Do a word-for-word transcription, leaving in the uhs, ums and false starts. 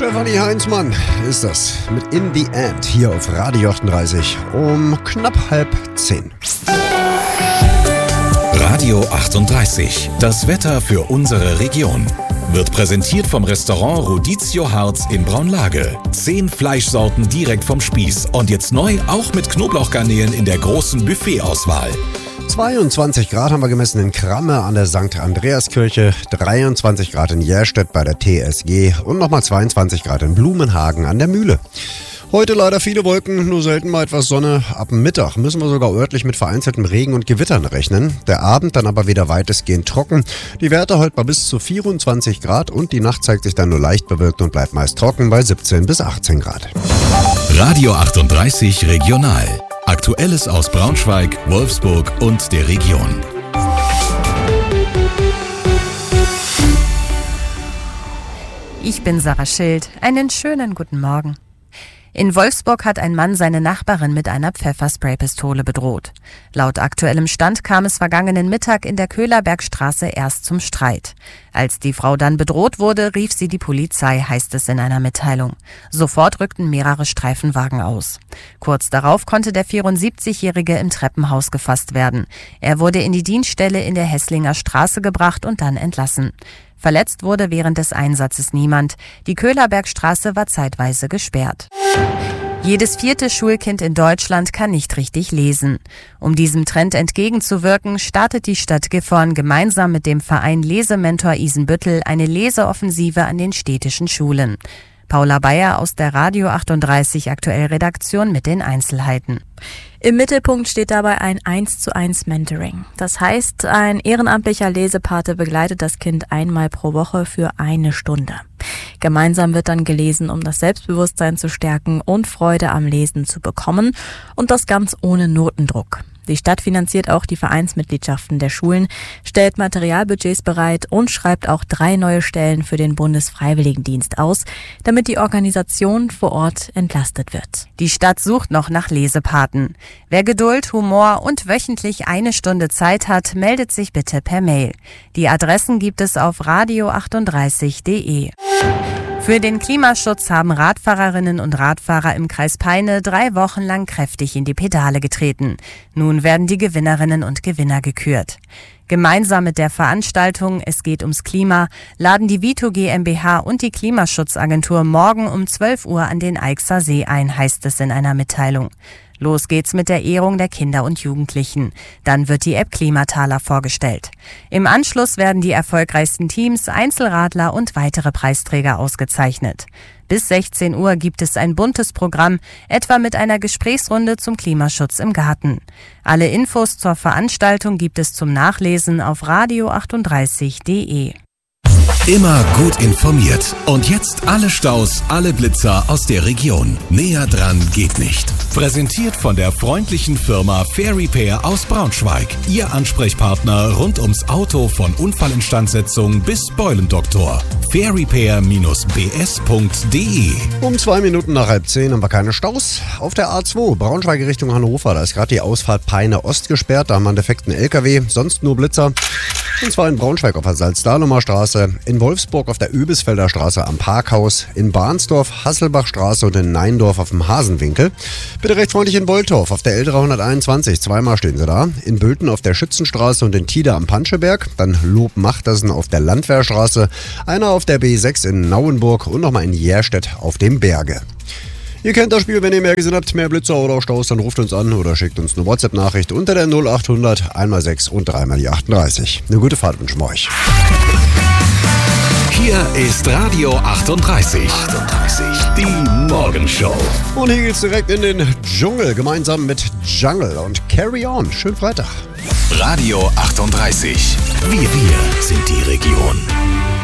Stefanie Heinzmann ist das mit In the End hier auf Radio achtunddreißig um knapp halb zehn. Radio achtunddreißig, das Wetter für unsere Region. Wird präsentiert vom Restaurant Rodizio Harz in Braunlage. Zehn Fleischsorten direkt vom Spieß und jetzt neu auch mit Knoblauchgarnelen in der großen Buffetauswahl. zweiundzwanzig Grad haben wir gemessen in Kramme an der Sankt Andreaskirche, dreiundzwanzig Grad in Järstedt bei der T S G und nochmal zweiundzwanzig Grad in Blumenhagen an der Mühle. Heute leider viele Wolken, nur selten mal etwas Sonne. Ab Mittag müssen wir sogar örtlich mit vereinzeltem Regen und Gewittern rechnen. Der Abend dann aber wieder weitestgehend trocken. Die Werte heute bei bis zu vierundzwanzig Grad und die Nacht zeigt sich dann nur leicht bewölkt und bleibt meist trocken bei siebzehn bis achtzehn Grad. Radio achtunddreißig Regional. Aktuelles aus Braunschweig, Wolfsburg und der Region. Ich bin Sarah Schild. Einen schönen guten Morgen. In Wolfsburg hat ein Mann seine Nachbarin mit einer Pfefferspraypistole bedroht. Laut aktuellem Stand kam es vergangenen Mittag in der Köhlerbergstraße erst zum Streit. Als die Frau dann bedroht wurde, rief sie die Polizei, heißt es in einer Mitteilung. Sofort rückten mehrere Streifenwagen aus. Kurz darauf konnte der vierundsiebzigjährige im Treppenhaus gefasst werden. Er wurde in die Dienststelle in der Hesslinger Straße gebracht und dann entlassen. Verletzt wurde während des Einsatzes niemand. Die Köhlerbergstraße war zeitweise gesperrt. Jedes vierte Schulkind in Deutschland kann nicht richtig lesen. Um diesem Trend entgegenzuwirken, startet die Stadt Gifhorn gemeinsam mit dem Verein Lesementor Isenbüttel eine Leseoffensive an den städtischen Schulen. Paula Bayer aus der Radio achtunddreißig Aktuell Redaktion mit den Einzelheiten. Im Mittelpunkt steht dabei ein eins zu eins Mentoring. Das heißt, ein ehrenamtlicher Lesepate begleitet das Kind einmal pro Woche für eine Stunde. Gemeinsam wird dann gelesen, um das Selbstbewusstsein zu stärken und Freude am Lesen zu bekommen, und das ganz ohne Notendruck. Die Stadt finanziert auch die Vereinsmitgliedschaften der Schulen, stellt Materialbudgets bereit und schreibt auch drei neue Stellen für den Bundesfreiwilligendienst aus, damit die Organisation vor Ort entlastet wird. Die Stadt sucht noch nach Lesepaten. Wer Geduld, Humor und wöchentlich eine Stunde Zeit hat, meldet sich bitte per Mail. Die Adressen gibt es auf radio achtunddreißig punkt de. Für den Klimaschutz haben Radfahrerinnen und Radfahrer im Kreis Peine drei Wochen lang kräftig in die Pedale getreten. Nun werden die Gewinnerinnen und Gewinner gekürt. Gemeinsam mit der Veranstaltung Es geht ums Klima laden die Vito GmbH und die Klimaschutzagentur morgen um zwölf Uhr an den Eichser See ein, heißt es in einer Mitteilung. Los geht's mit der Ehrung der Kinder und Jugendlichen. Dann wird die App Klimataler vorgestellt. Im Anschluss werden die erfolgreichsten Teams, Einzelradler und weitere Preisträger ausgezeichnet. Bis sechzehn Uhr gibt es ein buntes Programm, etwa mit einer Gesprächsrunde zum Klimaschutz im Garten. Alle Infos zur Veranstaltung gibt es zum Nachlesen auf radio achtunddreißig punkt de. Immer gut informiert. Und jetzt alle Staus, alle Blitzer aus der Region. Näher dran geht nicht. Präsentiert von der freundlichen Firma Fair Repair aus Braunschweig. Ihr Ansprechpartner rund ums Auto von Unfallinstandsetzung bis Beulendoktor. fair repair dash b s punkt de. Um zwei Minuten nach halb zehn haben wir keine Staus. Auf der A zwei, Braunschweig Richtung Hannover, da ist gerade die Ausfahrt Peine Ost gesperrt. Da haben wir einen defekten L K W, sonst nur Blitzer. Und zwar in Braunschweig auf der Salzdahlumer Straße, in Wolfsburg auf der Öbisfelder Straße am Parkhaus, in Barnsdorf, Hasselbachstraße und in Neindorf auf dem Hasenwinkel. Bitte recht freundlich in Boltorf auf der L dreihunderteinundzwanzig, zweimal stehen sie da. In Bülten auf der Schützenstraße und in Tida am Panscheberg. Dann Lobmachtersen auf der Landwehrstraße, einer auf der B sechs in Nauenburg und nochmal in Järstedt auf dem Berge. Ihr kennt das Spiel, wenn ihr mehr gesehen habt, mehr Blitzer oder auch Staus, dann ruft uns an oder schickt uns eine WhatsApp-Nachricht unter der null achthundert einmal sechs und dreimal die achtunddreißig. Eine gute Fahrt wünschen wir euch. Hier ist Radio achtunddreißig. achtunddreißig. Die Morgenshow. Und hier geht's direkt in den Dschungel, gemeinsam mit Jungle und Carry On. Schönen Freitag. Radio achtunddreißig. Wir, wir sind die Region.